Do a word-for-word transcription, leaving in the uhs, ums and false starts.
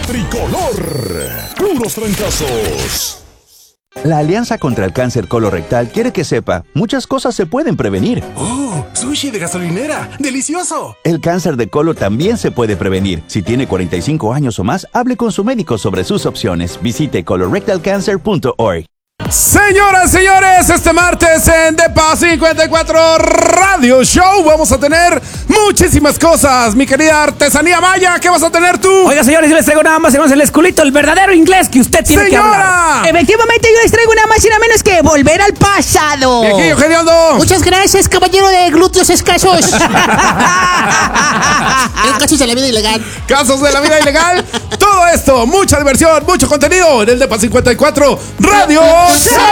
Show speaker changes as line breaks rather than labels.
Tricolor. Puros trancazos.
La Alianza contra el Cáncer Colorectal quiere que sepa, muchas cosas se pueden prevenir.
¡Oh! ¡Sushi de gasolinera! ¡Delicioso!
El cáncer de colon también se puede prevenir. Si tiene cuarenta y cinco años o más, hable con su médico sobre sus opciones. Visite colorectal cancer punto org.
Señoras, señores, este martes en Depa cincuenta y cuatro Radio Show vamos a tener muchísimas cosas. Mi querida Artesanía Maya, ¿qué vas a tener tú?
Oiga, señores, yo les traigo nada más y nada menos el esculito, el verdadero inglés que usted tiene
¡Señora!
que hablar.
Efectivamente, yo les traigo nada más y nada menos que volver al pasado.
Viejillo Gediondo.
Muchas gracias, caballero de glúteos escasos. En casos de la vida ilegal.
Casos de la vida ilegal. Todo esto, mucha diversión, mucho contenido en el Depa cincuenta y cuatro Radio Show.